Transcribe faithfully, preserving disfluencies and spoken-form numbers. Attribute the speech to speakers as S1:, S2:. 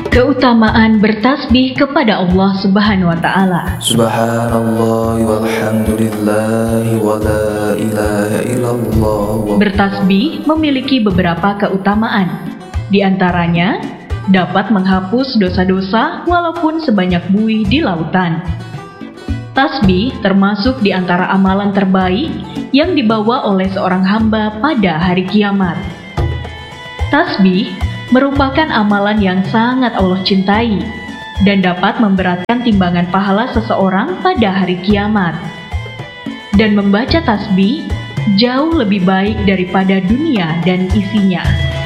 S1: Keutamaan bertasbih kepada Allah Subhanahu wa Ta'ala.
S2: Subhanallah walhamdulillah wa la ilaha illallah.
S1: Bertasbih memiliki beberapa keutamaan. Di antaranya, dapat menghapus dosa-dosa walaupun sebanyak buih di lautan. Tasbih termasuk di antara amalan terbaik yang dibawa oleh seorang hamba pada hari kiamat. Tasbih merupakan amalan yang sangat Allah cintai dan dapat memberatkan timbangan pahala seseorang pada hari kiamat. Dan membaca tasbih jauh lebih baik daripada dunia dan isinya.